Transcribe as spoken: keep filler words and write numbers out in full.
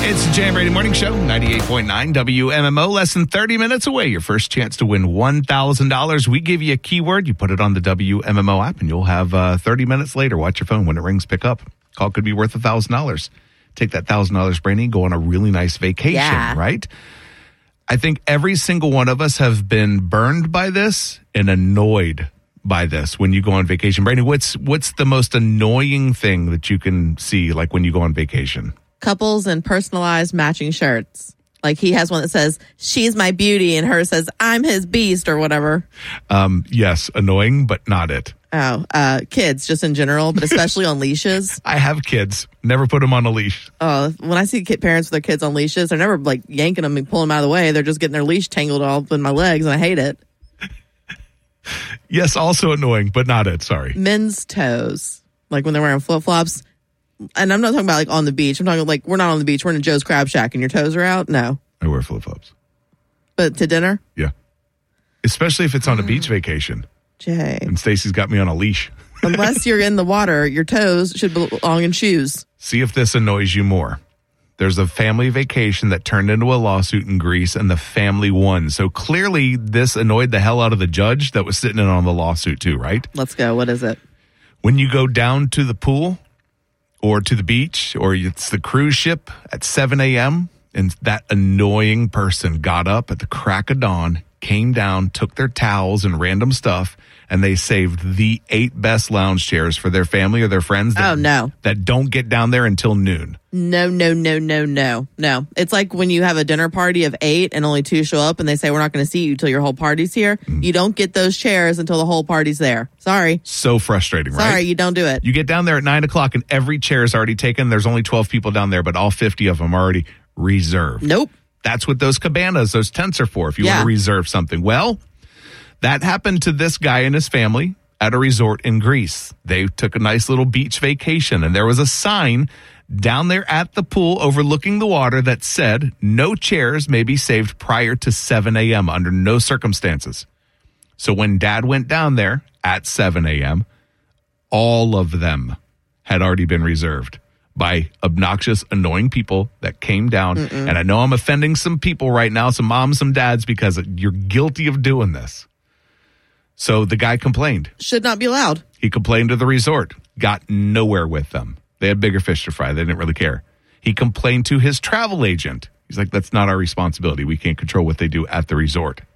It's the Jam Brady Morning Show, ninety-eight point nine W M M O. Less than thirty minutes away. Your first chance to win one thousand dollars. We give you a keyword. You put it on the W M M O app, and you'll have uh, thirty minutes later. Watch your phone. When it rings, pick up. Call could be worth one thousand dollars. Take that one thousand dollars, Brady, and go on a really nice vacation, yeah. right? I think every single one of us have been burned by this and annoyed by this when you go on vacation. Brady, what's, what's the most annoying thing that you can see, like when you go on vacation? Couples and personalized matching shirts. Like he has one that says, she's my beauty, and hers says, I'm his beast, or whatever. Um, yes, annoying, but not it. Oh, uh, kids, just in general, but especially on leashes. I have kids. Never put them on a leash. Oh, when I see kid parents with their kids on leashes, they're never like yanking them and pulling them out of the way. They're just getting their leash tangled all in my legs, and I hate it. Yes, also annoying, but not it. Sorry. Men's toes. Like when they're wearing flip-flops. And I'm not talking about like on the beach. I'm talking like we're not on the beach. We're in a Joe's Crab Shack and your toes are out. No. I wear flip-flops. But to dinner? Yeah. Especially if it's on a beach vacation. Jay. And Stacy's got me on a leash. Unless you're in the water, your toes should belong in shoes. See if this annoys you more. There's a family vacation that turned into a lawsuit in Greece, and the family won. So clearly this annoyed the hell out of the judge that was sitting in on the lawsuit too, right? Let's go. What is it? When you go down to the pool or to the beach, or it's the cruise ship at seven a.m., and that annoying person got up at the crack of dawn, came down, took their towels and random stuff, and they saved the eight best lounge chairs for their family or their friends that, oh, no. that don't get down there until noon. No, no, no, no, no, no. It's like when you have a dinner party of eight and only two show up and they say, we're not going to see you till your whole party's here. Mm. You don't get those chairs until the whole party's there. Sorry. So frustrating, Sorry, right? Sorry, you don't do it. You get down there at nine o'clock and every chair is already taken. There's only twelve people down there, but all fifty of them are already reserved. Nope. That's what those cabanas, those tents are for, if you yeah. want to reserve something. Well, that happened to this guy and his family at a resort in Greece. They took a nice little beach vacation, and there was a sign down there at the pool overlooking the water that said, no chairs may be saved prior to seven a.m. under no circumstances. So when Dad went down there at seven a.m., all of them had already been reserved by obnoxious, annoying people that came down. Mm-mm. And I know I'm offending some people right now, some moms, some dads, because you're guilty of doing this. So the guy complained. Should not be allowed. He complained to the resort. Got nowhere with them. They had bigger fish to fry. They didn't really care. He complained to his travel agent. He's like, that's not our responsibility. We can't control what they do at the resort.